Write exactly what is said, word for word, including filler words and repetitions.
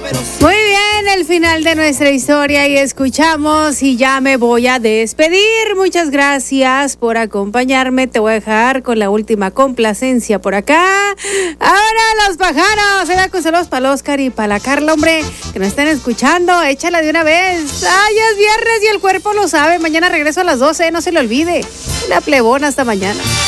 Muy bien, el final de nuestra historia y escuchamos y ya me voy a despedir. Muchas gracias por acompañarme. Te voy a dejar con la última complacencia por acá. Ahora los pájaros. Se da con saludos para el Oscar y para la Carla, hombre, que nos estén escuchando. Échala de una vez. Ay, es viernes y el cuerpo lo sabe. Mañana regreso a las doce, no se le olvide. La plebona, hasta mañana.